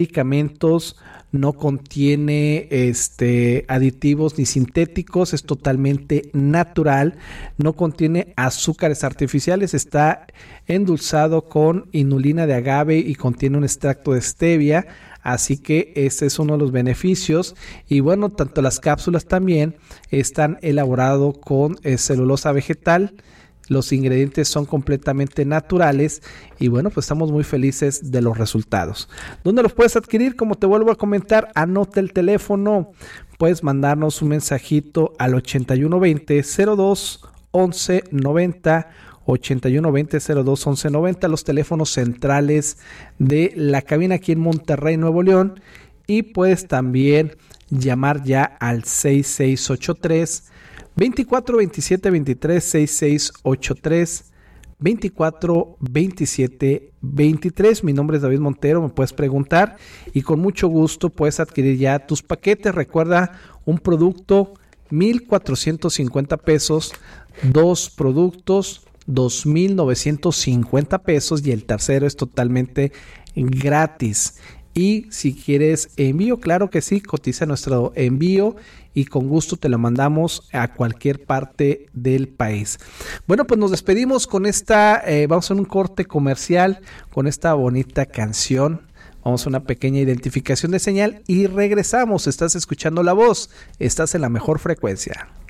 medicamentos, no contiene aditivos ni sintéticos, es totalmente natural, no contiene azúcares artificiales, está endulzado con inulina de agave y contiene un extracto de stevia, así que ese es uno de los beneficios. Y bueno, tanto las cápsulas también están elaboradas con celulosa vegetal. Los ingredientes son completamente naturales y bueno, pues estamos muy felices de los resultados. ¿Dónde los puedes adquirir? Como te vuelvo a comentar, anota el teléfono. Puedes mandarnos un mensajito al 8120 02 11 90, 8120 02 11 90, los teléfonos centrales de la cabina aquí en Monterrey, Nuevo León. Y puedes también llamar ya al 6683 24 27 23, 6683 24 27 23. Mi nombre es David Montero, me puedes preguntar y con mucho gusto puedes adquirir ya tus paquetes. Recuerda, un producto 1,450 pesos, dos productos 2,950 pesos y el tercero es totalmente gratis. Y si quieres envío, claro que sí, cotiza nuestro envío y con gusto te lo mandamos a cualquier parte del país. Bueno, pues nos despedimos con esta, vamos a un corte comercial con esta bonita canción. Vamos a una pequeña identificación de señal y regresamos. Estás escuchando La Voz, estás en la mejor frecuencia.